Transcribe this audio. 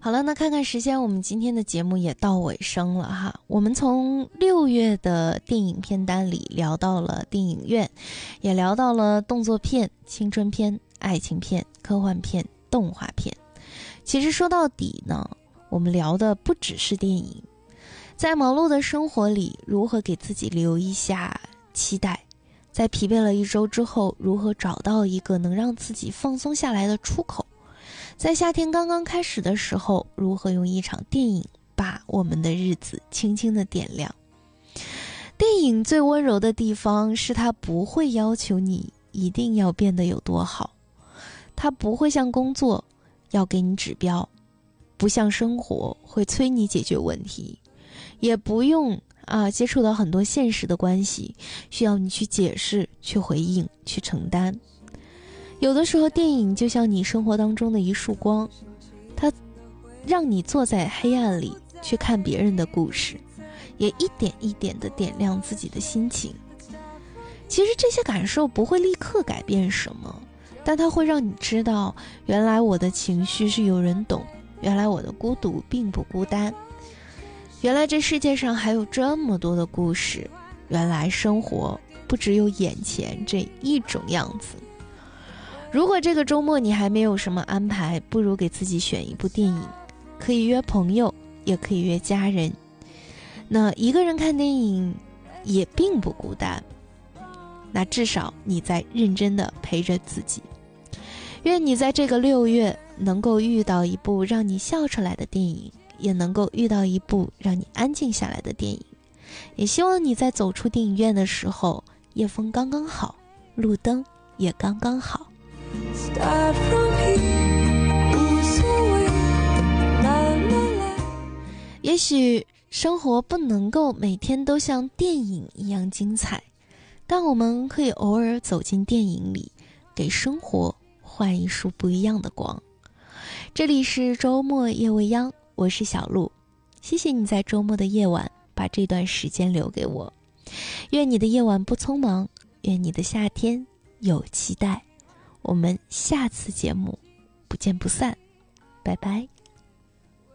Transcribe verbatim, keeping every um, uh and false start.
好了，那看看时间，我们今天的节目也到尾声了哈。我们从六月的电影片单里聊到了电影院，也聊到了动作片、青春片、爱情片、科幻片、动画片。其实说到底呢，我们聊的不只是电影，在忙碌的生活里，如何给自己留一下期待，在疲惫了一周之后，如何找到一个能让自己放松下来的出口，在夏天刚刚开始的时候，如何用一场电影把我们的日子轻轻地点亮。电影最温柔的地方是它不会要求你一定要变得有多好，它不会像工作要给你指标，不像生活会催你解决问题，也不用啊接触到很多现实的关系需要你去解释、去回应、去承担。有的时候电影就像你生活当中的一束光，它让你坐在黑暗里去看别人的故事，也一点一点地点亮自己的心情。其实这些感受不会立刻改变什么，但它会让你知道，原来我的情绪是有人懂，原来我的孤独并不孤单，原来这世界上还有这么多的故事，原来生活不只有眼前这一种样子。如果这个周末你还没有什么安排，不如给自己选一部电影，可以约朋友，也可以约家人。那一个人看电影也并不孤单，那至少你在认真的陪着自己。愿你在这个六月能够遇到一部让你笑出来的电影，也能够遇到一部让你安静下来的电影。也希望你在走出电影院的时候，夜风刚刚好，路灯也刚刚好。也许生活不能够每天都像电影一样精彩，但我们可以偶尔走进电影里，给生活换一束不一样的光。这里是周末夜未央，我是小鹿，谢谢你在周末的夜晚把这段时间留给我。愿你的夜晚不匆忙，愿你的夏天有期待。我们下次节目不见不散，拜拜。